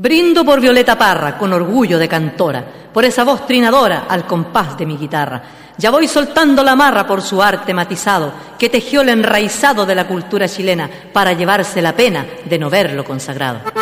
Brindo por Violeta Parra, con orgullo de cantora, por esa voz trinadora al compás de mi guitarra. Ya voy soltando la marra por su arte matizado, que tejió el enraizado de la cultura chilena para llevarse la pena de no verlo consagrado.